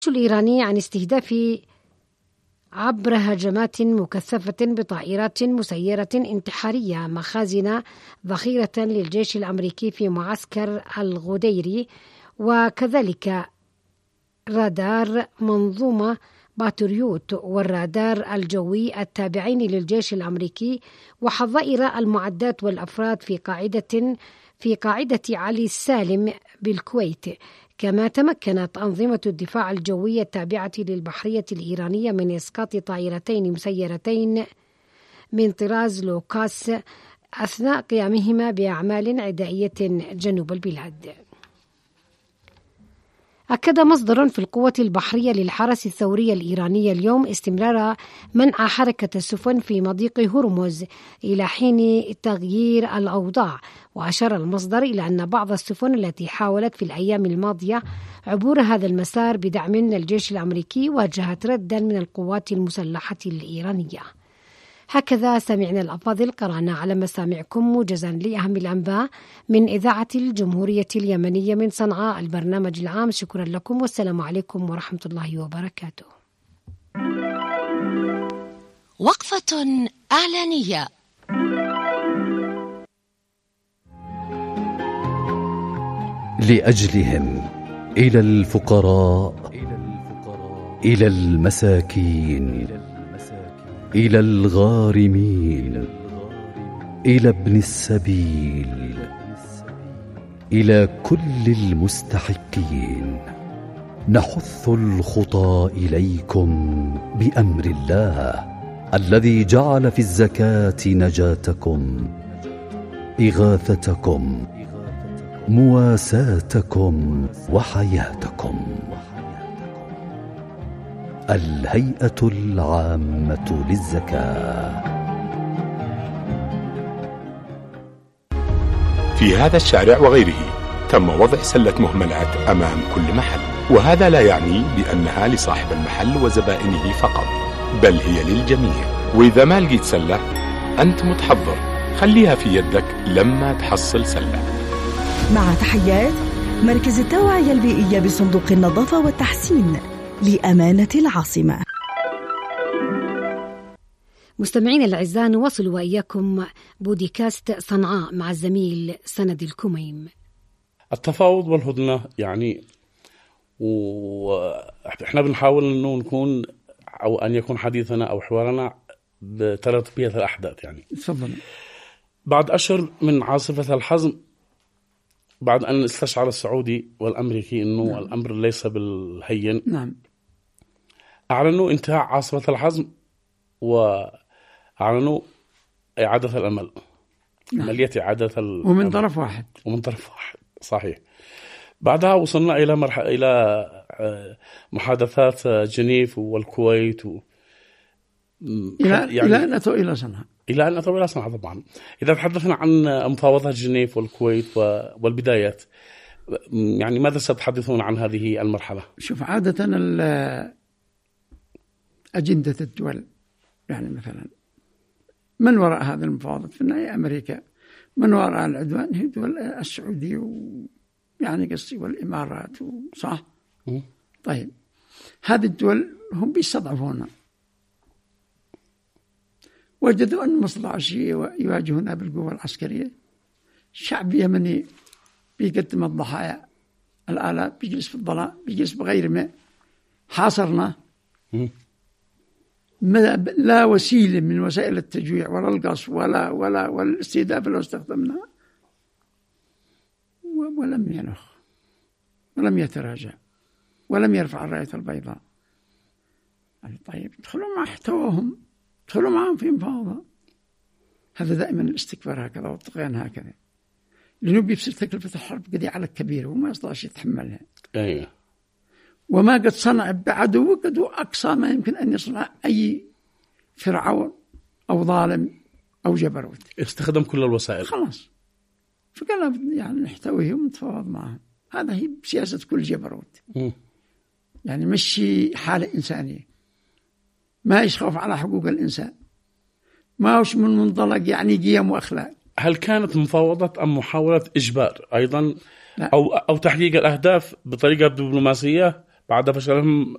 الإيراني عن استهداف عبر هجمات مكثفة بطائرات مسيرة انتحارية مخازن ذخيرة للجيش الأمريكي في معسكر الغديري، وكذلك رادار منظومة باتريوت والرادار الجوي التابعين للجيش الأمريكي، وحظائر المعدات والأفراد في قاعدة علي السالم بالكويت. كما تمكنت أنظمة الدفاع الجوي التابعة للبحرية الإيرانية من إسقاط طائرتين مسيرتين من طراز لوكاس أثناء قيامهما بأعمال عدائية جنوب البلاد. أكد مصدر في القوة البحرية للحرس الثوري الإيراني اليوم استمرار منع حركة السفن في مضيق هرمز إلى حين تغيير الأوضاع، وأشار المصدر إلى أن بعض السفن التي حاولت في الأيام الماضية عبور هذا المسار بدعم من الجيش الأمريكي واجهت ردا من القوات المسلحة الإيرانية. هكذا سمعنا الأفاضل، قرأنا على مسامعكم موجزا لأهم الأنباء من إذاعة الجمهورية اليمنية من صنعاء، البرنامج العام. شكرا لكم والسلام عليكم ورحمة الله وبركاته. وقفة إعلانية. لأجلهم، إلى الفقراء، إلى المساكين، إلى الغارمين، إلى ابن السبيل، إلى كل المستحقين، نحث الخطى إليكم بأمر الله الذي جعل في الزكاة نجاتكم، إغاثتكم، مواساتكم وحياتكم. الهيئة العامة للزكاة. في هذا الشارع وغيره تم وضع سلة مهملات أمام كل محل، وهذا لا يعني بأنها لصاحب المحل وزبائنه فقط، بل هي للجميع. وإذا ما لقيت سلة أنت متحضر، خليها في يدك لما تحصل سلة. مع تحيات مركز التوعية البيئية بصندوق النظافة والتحسين لأمانة العاصمة. مستمعين الأعزاء، نواصل وإياكم بودكاست صنعاء مع الزميل سند الكميم. التفاوض والهدنة يعني، وإحنا بنحاول أنه نكون أو أن يكون حديثنا أو حوارنا بترتيبية الأحداث. يعني تفضل. بعد أشهر من عاصفة الحزم، بعد أن استشعر السعودي والأمريكي أنه نعم. الأمر ليس بالهين، نعم. أعلنوا انتهاء عاصفة الحزم وأعلنوا إعادة الأمل، نعم. عملية إعادة الأمل ومن طرف واحد صحيح. بعدها وصلنا إلى محادثات جنيف والكويت إلى أن أتوا إلى صنعاء. طبعا إذا تحدثنا عن مفاوضات جنيف والكويت والبدايات، يعني ماذا ستحدثون عن هذه المرحلة؟ شوف، عادة أجندة الدول، يعني مثلا من وراء هذه المفاوضات في النهاية أمريكا، من وراء العدوان هي دول السعودية يعني قصدي والإمارات، صح؟ طيب هذه الدول هم بيستضعفونا، وجدوا أن مصطلح الشيء يواجهنا بالقوة العسكرية. الشعب اليمني بيقدم الضحايا الآلاف، بيجلس في الظلام، بيجلس بغير ماء، حاصرنا، لا وسيلة من وسائل التجويع ولا القصف ولا والاستهداف لو استخدمناها، ولم ينخ ولم يتراجع ولم يرفع الراية البيضاء. طيب ادخلوا مع احتواهم، ادخلوا معهم في مفاوضة. هذا دائما الاستكبار هكذا والطغيان هكذا، لأنه بيصير تكلفة الحرب قد على الكبير وما يستطيع يتحملها. أيوة. وما قد صنع بعدو قد أقصى ما يمكن أن يصنع أي فرعون أو ظالم أو جبروت، استخدم كل الوسائل خلاص. فقال يعني نحتويهم ونتفاوض معهم. هذا هي سياسة كل جبروت. يعني مشي حالة إنسانية، ما يخاف على حقوق الإنسان، ما هوش من منطلق يعني قيم وأخلاق. هل كانت مفاوضة أم محاولة إجبار أيضا، أو تحقيق الأهداف بطريقة دبلوماسية بعد فشلهم